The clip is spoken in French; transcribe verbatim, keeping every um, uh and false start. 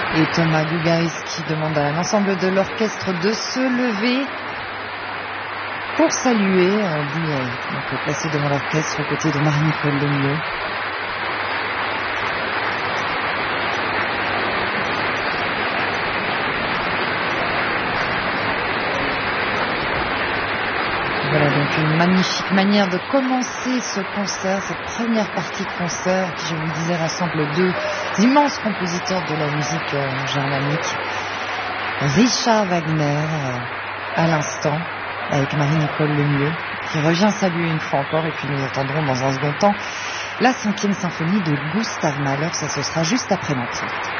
Et Thomas Gougaris qui demande à l'ensemble de l'orchestre de se lever pour saluer, euh, lui, euh, donc placé devant l'orchestre aux côtés de Marie-Nicole Lemieux. Voilà donc une magnifique manière de commencer ce concert, cette première partie de concert qui, je vous le disais, rassemble deux immenses compositeurs de la musique euh, germanique. Richard Wagner euh, à l'instant avec Marie-Nicole Lemieux qui revient saluer une fois encore, et puis nous entendrons dans un second temps la cinquième symphonie de Gustav Mahler. Ça, ce sera juste après l'entière.